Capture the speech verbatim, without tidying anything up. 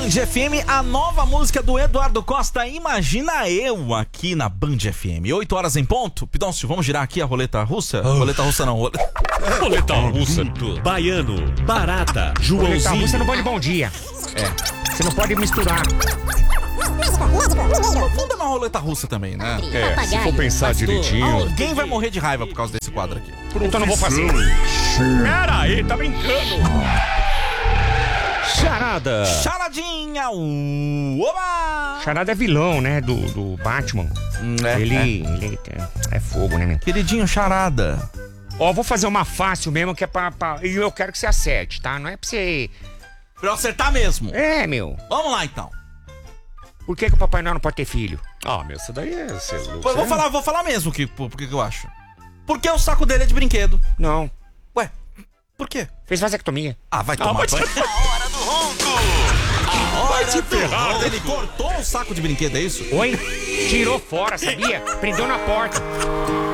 Band F M, a nova música do Eduardo Costa, Imagina Eu, aqui na Band F M. oito horas em ponto. Pidoncio, vamos girar aqui a roleta russa? Oh. Roleta russa não, roleta... roleta russa. Baiano, Barata, Joãozinho. Roleta russa não pode bom dia. É. Você não pode misturar. Vamos dar uma roleta russa também, né? É, se for pensar direitinho. Alguém vai morrer de raiva por causa desse quadro aqui. Então não vou fazer. Pera aí, tá brincando. Charada. Charadinha. Oba! Charada é vilão, né? Do, do Batman. Hum, é, ele, é. ele é, é fogo, né, meu? Queridinho, charada. Ó, vou fazer uma fácil mesmo, que é pra, pra... E eu quero que você acerte, tá? Não é pra você... Pra eu acertar mesmo. É, meu. Vamos lá, então. Por que, que o Papai Noel não pode ter filho? Ah, meu, isso daí é... Cê, eu vou falar, vou falar mesmo que, por, por que eu acho. Porque o saco dele é de brinquedo. Não. Ué, por quê? Fez vasectomia. Ah, vai tomar ah, banho. A hora do ronco. A hora te do ferrar, ronco. Ele cortou o saco de brinquedo, é isso? Oi? Tirou fora, sabia? Prendeu na porta.